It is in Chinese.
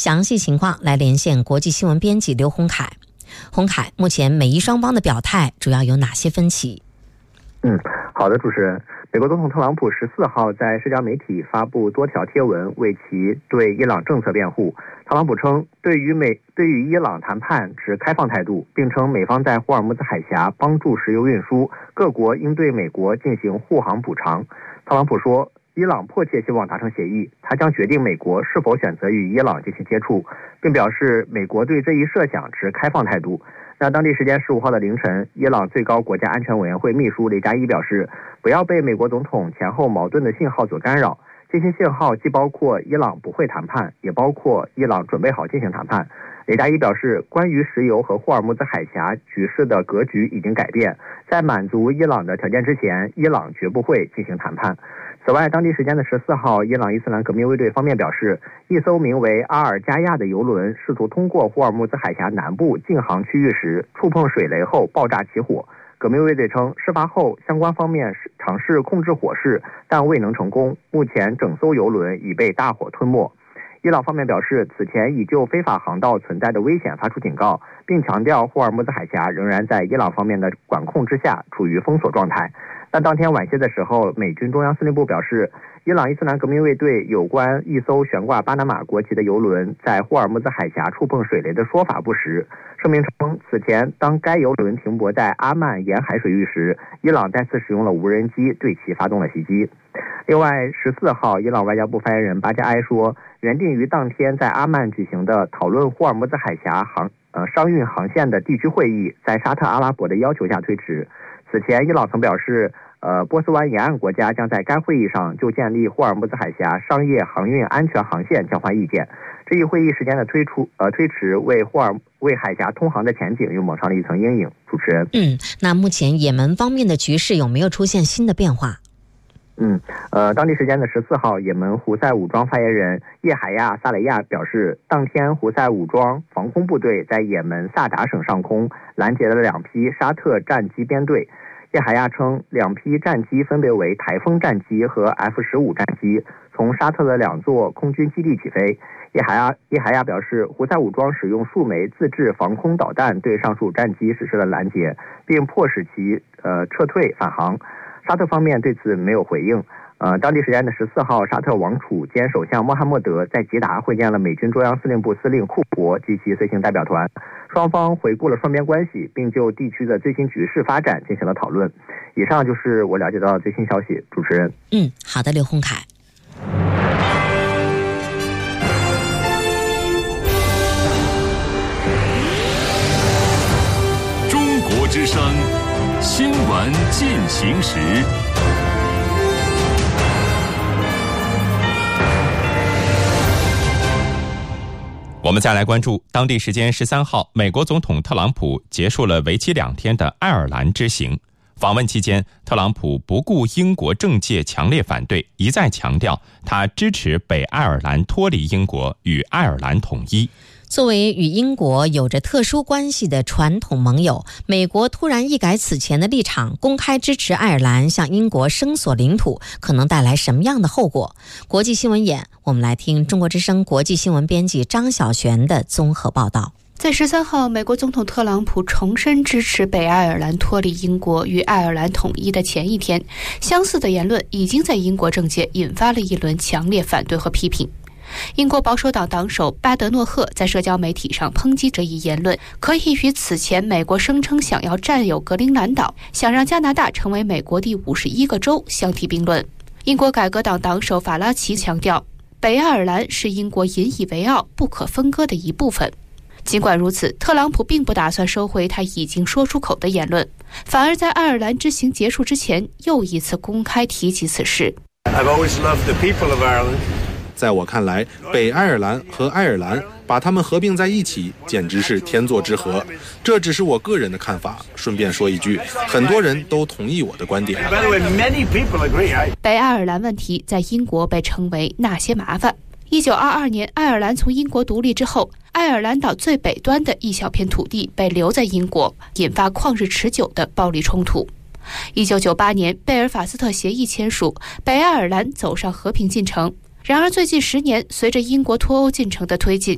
详细情况来连线国际新闻编辑刘洪凯。洪凯，目前美伊双方的表态主要有哪些分歧？ 好的，主持人。美国总统特朗普14号在社交媒体发布多条贴文，为其对伊朗政策辩护。特朗普称，对于伊朗谈判持开放态度，并称美方在霍尔木兹海峡帮助石油运输，各国应对美国进行护航补偿。特朗普说，伊朗迫切希望达成协议，他将决定美国是否选择与伊朗进行接触，并表示美国对这一设想持开放态度。那当地时间15号的凌晨，伊朗最高国家安全委员会秘书雷加伊表示，不要被美国总统前后矛盾的信号所干扰。这些信号既包括伊朗不会谈判，也包括伊朗准备好进行谈判。雷加伊表示，关于石油和霍尔木兹海峡局势的格局已经改变，在满足伊朗的条件之前，伊朗绝不会进行谈判。此外，当地时间的14号，伊朗伊斯兰革命卫队方面表示，一艘名为阿尔加亚的油轮试图通过霍尔木兹海峡南部禁航区域时，触碰水雷后爆炸起火。革命卫队称，事发后相关方面尝试控制火势，但未能成功。目前整艘油轮已被大火吞没。伊朗方面表示，此前已就非法航道存在的危险发出警告，并强调霍尔木兹海峡仍然在伊朗方面的管控之下，处于封锁状态。但当天晚些的时候，美军中央司令部表示，伊朗伊斯兰革命卫队有关一艘悬挂巴拿马国旗的油轮在霍尔木兹海峡触碰水雷的说法不实。声明称，此前当该油轮停泊在阿曼沿海水域时，伊朗再次使用了无人机对其发动了袭击。另外，14号，伊朗外交部发言人巴加埃说，原定于当天在阿曼举行的讨论霍尔木兹海峡商运航线的地区会议，在沙特阿拉伯的要求下推迟。此前，伊朗曾表示，波斯湾沿岸国家将在该会议上就建立霍尔木兹海峡商业航运安全航线交换意见。这一会议时间的推迟，为海峡通航的前景又蒙上了一层阴影。主持人， 那目前也门方面的局势有没有出现新的变化？ 当地时间的14号，也门胡塞武装发言人叶海亚·萨雷亚表示，当天胡塞武装防空部队在也门萨达省上空拦截了2批沙特战机编队。叶海亚称，2批战机分别为台风战机和 F-15 战机，从沙特的2座空军基地起飞。叶海亚表示，胡塞武装使用数枚自制防空导弹对上述战机实施了拦截，并迫使其撤退返航。沙特方面对此没有回应。当地时间的14号，沙特王储兼首相穆罕默德在吉达会见了美军中央司令部司令库珀及其随行代表团，双方回顾了双边关系，并就地区的最新局势发展进行了讨论。以上就是我了解到的最新消息。主持人， 好的，刘洪凯。 中国之声新闻进行时。我们再来关注当地时间13号，美国总统特朗普结束了为期2天的爱尔兰之行。访问期间，特朗普不顾英国政界强烈反对，一再强调他支持北爱尔兰脱离英国，与爱尔兰统一。 作为与英国有着特殊关系的传统盟友，美国突然一改此前的立场，公开支持爱尔兰向英国声索领土，可能带来什么样的后果？国际新闻眼，我们来听中国之声国际新闻编辑张晓璇的综合报道。 在13号，美国总统特朗普重申支持北爱尔兰脱离英国与爱尔兰统一的前一天，相似的言论已经在英国政界引发了一轮强烈反对和批评。英国保守党党首巴德诺赫在社交媒体上抨击这一言论，可以与此前美国声称想要占有格陵兰岛，想让加拿大成为美国第51个州相提并论。英国改革党党首法拉奇强调，北爱尔兰是英国引以为傲、不可分割的一部分。尽管如此，特朗普并不打算收回他已经说出口的言论，反而在爱尔兰之行结束之前又一次公开提及此事。 在我看来，北爱尔兰和爱尔兰把他们合并在一起，简直是天作之合。这只是我个人的看法。顺便说一句，很多人都同意我的观点。 北爱尔兰问题在英国被称为那些麻烦。1922年，爱尔兰从英国独立之后，爱尔兰岛最北端的一小片土地被留在英国，引发旷日持久的暴力冲突。1998年，贝尔法斯特协议签署，北爱尔兰走上和平进程。然而最近10年，随着英国脱欧进程的推进，